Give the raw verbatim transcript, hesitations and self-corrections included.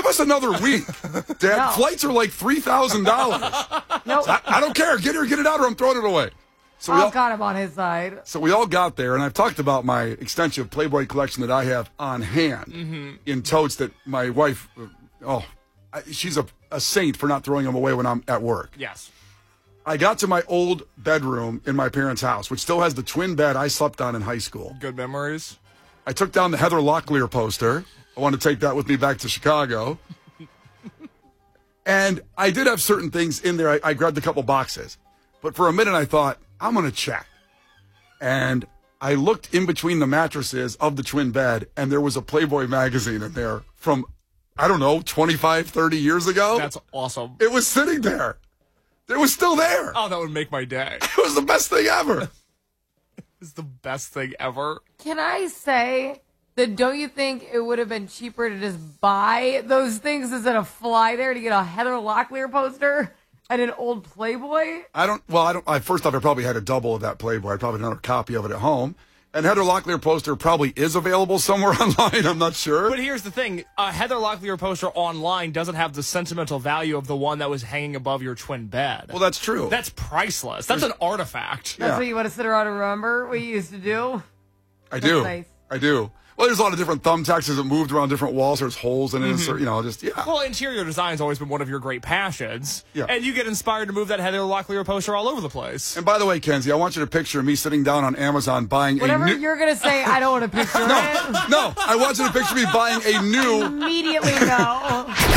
us another week. Dad, No. flights are like three thousand dollars. No. I, I don't care. Get her, get it out, or I'm throwing it away. So we I've all, got him on his side. so we all got there, and I've talked about my extensive Playboy collection that I have on hand Mm-hmm. in totes that my wife, oh, I, she's a, a saint for not throwing them away when I'm at work. Yes. I got to my old bedroom in my parents' house, which still has the twin bed I slept on in high school. Good memories. I took down the Heather Locklear poster. I want to take that with me back to Chicago. And I did have certain things in there. I, I grabbed a couple boxes. But for a minute, I thought, I'm going to check. And I looked in between the mattresses of the twin bed, and there was a Playboy magazine in there from, I don't know, twenty-five, thirty years ago. That's awesome. It was sitting there. It was still there. Oh, that would make my day. It was the best thing ever. It's the best thing ever. Can I say that don't you think it would have been cheaper to just buy those things instead of fly there to get a Heather Locklear poster and an old Playboy? I don't, well, I don't, I, first off, I probably had a double of that Playboy. I probably had another copy of it at home. And Heather Locklear poster probably is available somewhere online. I'm not sure. But here's the thing. A Heather Locklear poster online doesn't have the sentimental value of the one that was hanging above your twin bed. Well, that's true. That's priceless. That's an artifact. That's Yeah. what you want to sit around and remember what you used to do? I do. nice. I do. Well, there's a lot of different thumbtacks that moved around different walls. There's holes in it. Mm-hmm. So, you know, just, yeah. Well, interior design's always been one of your great passions. Yeah. And you get inspired to move that Heather Locklear poster all over the place. And by the way, Kenzie, I want you to picture me sitting down on Amazon buying Whatever a new... you're going to say, I don't want to picture no, it. no. I want you to picture me buying a new... Immediately no.